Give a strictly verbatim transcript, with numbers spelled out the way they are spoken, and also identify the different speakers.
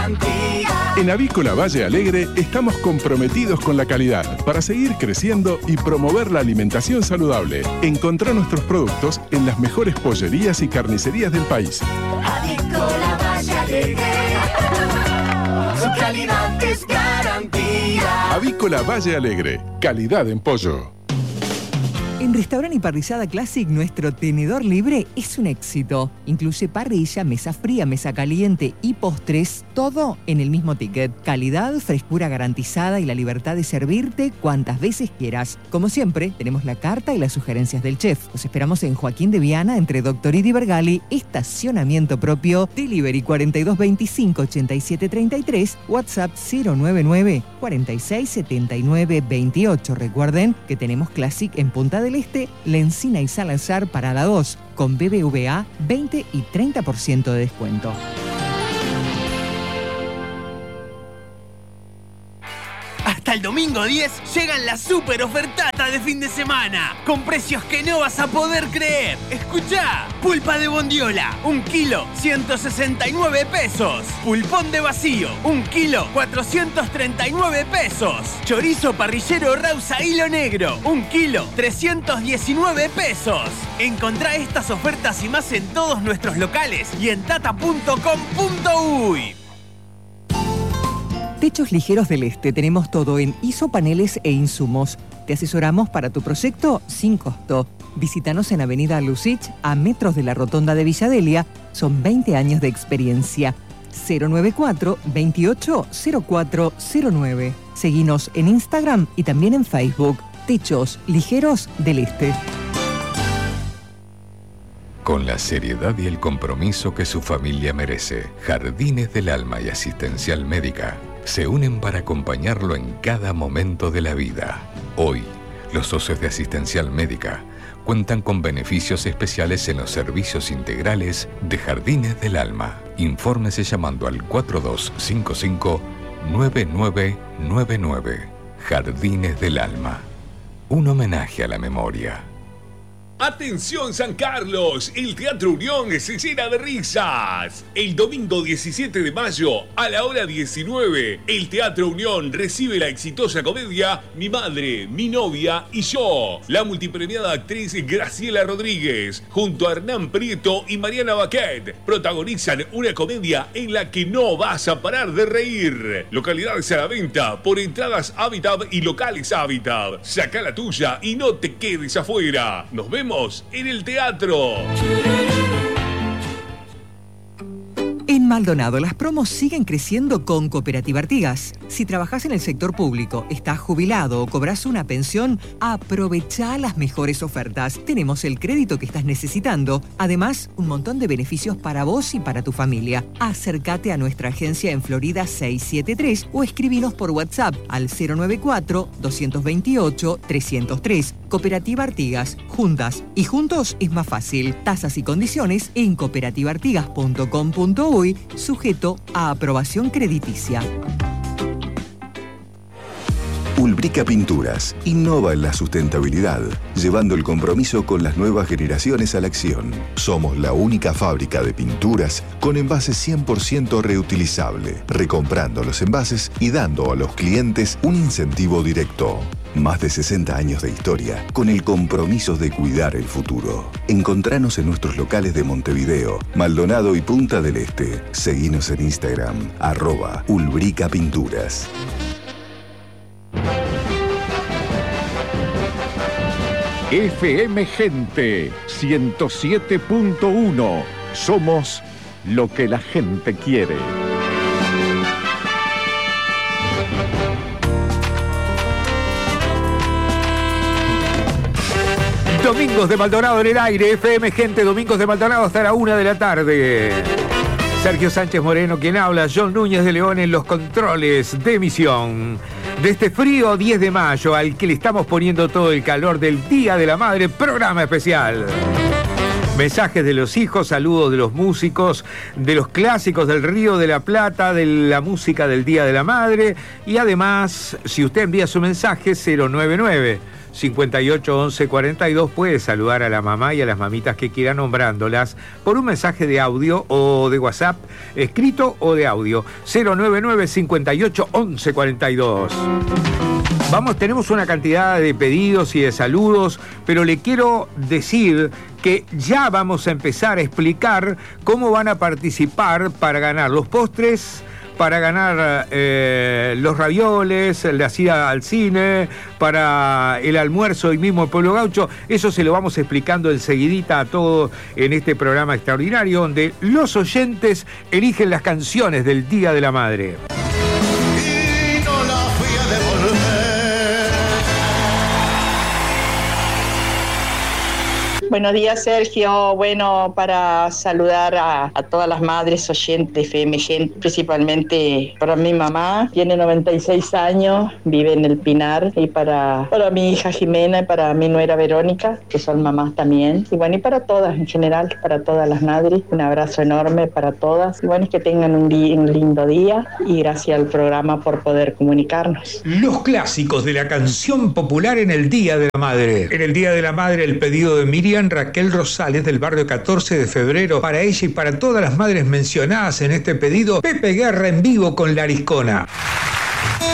Speaker 1: garantía.
Speaker 2: En Avícola Valle Alegre estamos comprometidos con la calidad para seguir creciendo y promover la alimentación saludable. Encontrá nuestros productos en las mejores pollerías y carnicerías del país.
Speaker 1: Avícola Valle Alegre, su calidad es garantía.
Speaker 2: Avícola Valle Alegre, calidad en pollo.
Speaker 3: En Restaurante y Parrillada Classic, nuestro tenedor libre es un éxito. Incluye parrilla, mesa fría, mesa caliente y postres, todo en el mismo ticket. Calidad, frescura garantizada y la libertad de servirte cuantas veces quieras. Como siempre, tenemos la carta y las sugerencias del chef. Los esperamos en Joaquín de Viana, entre Doctor y Vergali, estacionamiento propio, delivery cuarenta y dos veinticinco ochenta y siete treinta y tres, WhatsApp cero nueve nueve cuarenta y seis setenta y nueve veintiocho. Recuerden que tenemos Classic en Punta del Este, La Encina y Salazar para la dos, con B B V A veinte y treinta por ciento de descuento.
Speaker 4: Hasta el domingo diez llegan las super ofertatas de fin de semana, con precios que no vas a poder creer. Escuchá, pulpa de bondiola, un kilo, ciento sesenta y nueve pesos. Pulpón de vacío, un kilo, cuatrocientos treinta y nueve pesos. Chorizo parrillero Rausa Hilo Negro, un kilo, trescientos diecinueve pesos. Encontrá estas ofertas y más en todos nuestros locales y en tata punto com punto uy.
Speaker 3: Techos Ligeros del Este, tenemos todo en isopaneles e insumos. Te asesoramos para tu proyecto sin costo. Visítanos en Avenida Lucich, a metros de la Rotonda de Villadelia. Son veinte años de experiencia. cero nueve cuatro, veintiocho, cero cuatro cero nueve. Seguinos en Instagram y también en Facebook. Techos Ligeros del Este.
Speaker 5: Con la seriedad y el compromiso que su familia merece, Jardines del Alma y Asistencial Médica se unen para acompañarlo en cada momento de la vida. Hoy, los socios de Asistencial Médica cuentan con beneficios especiales en los servicios integrales de Jardines del Alma. Infórmese llamando al cuatro dos cinco cinco, nueve nueve nueve nueve. Jardines del Alma. Un homenaje a la memoria.
Speaker 6: ¡Atención San Carlos! El Teatro Unión se llena de risas. El domingo diecisiete de mayo, a la hora diecinueve, el Teatro Unión recibe la exitosa comedia Mi Madre, Mi Novia y Yo. La multipremiada actriz Graciela Rodríguez, junto a Hernán Prieto y Mariana Baquet, protagonizan una comedia en la que no vas a parar de reír. Localidades a la venta por Entradas Habitat y Locales Habitat. Saca la tuya y no te quedes afuera. Nos vemos en el teatro.
Speaker 3: En Maldonado, las promos siguen creciendo con Cooperativa Artigas. Si trabajás en el sector público, estás jubilado o cobras una pensión, aprovechá las mejores ofertas. Tenemos el crédito que estás necesitando. Además, un montón de beneficios para vos y para tu familia. Acércate a nuestra agencia en Florida seiscientos setenta y tres o escribinos por WhatsApp al cero nueve cuatro, dos dos ocho, tres cero tres. Cooperativa Artigas. Juntas y juntos es más fácil. Tasas y condiciones en cooperativa artigas punto com punto uy, sujeto a aprobación crediticia.
Speaker 7: Ulbrica Pinturas innova en la sustentabilidad, llevando el compromiso con las nuevas generaciones a la acción. Somos la única fábrica de pinturas con envases cien por ciento reutilizable, recomprando los envases y dando a los clientes un incentivo directo. Más de sesenta años de historia con el compromiso de cuidar el futuro. Encontranos en nuestros locales de Montevideo, Maldonado y Punta del Este. Seguinos en Instagram, arroba Ulbrica Pinturas.
Speaker 8: F M Gente ciento siete punto uno. Somos lo que la gente quiere.
Speaker 9: Domingos de Maldonado en el aire, F M Gente, Domingos de Maldonado hasta la una de la tarde. Sergio Sánchez Moreno quien habla, John Núñez de León en los controles de emisión. De este frío diez de mayo al que le estamos poniendo todo el calor del Día de la Madre, programa especial. Mensajes de los hijos, saludos de los músicos, de los clásicos del Río de la Plata, de la música del Día de la Madre. Y además, si usted envía su mensaje, cero nueve nueve, cincuenta y ocho once cuarenta y dos. Puede saludar a la mamá y a las mamitas que quiera nombrándolas por un mensaje de audio o de WhatsApp, escrito o de audio. cero nueve nueve cincuenta y ocho once cuarenta y dos. Vamos, tenemos una cantidad de pedidos y de saludos, pero le quiero decir que ya vamos a empezar a explicar cómo van a participar para ganar los postres, para ganar eh, los ravioles, la ida al cine, para el almuerzo y mismo el Pueblo Gaucho. Eso se lo vamos explicando enseguidita a todos en este programa extraordinario donde los oyentes eligen las canciones del Día de la Madre.
Speaker 10: Buenos días, Sergio. Bueno, para saludar a, a todas las madres oyentes de F M Gente, principalmente para mi mamá, tiene noventa y seis años, vive en el Pinar, y para, para mi hija Jimena y para mi nuera Verónica, que son mamás también. Y bueno, y para todas en general, para todas las madres, un abrazo enorme para todas. Y bueno, es que tengan un, día, un lindo día y gracias al programa por poder comunicarnos.
Speaker 9: Los clásicos de la canción popular en el Día de la Madre. En el Día de la Madre, el pedido de Miriam Raquel Rosales del barrio catorce de febrero, para ella y para todas las madres mencionadas en este pedido, Pepe Guerra en vivo con La Ariscona.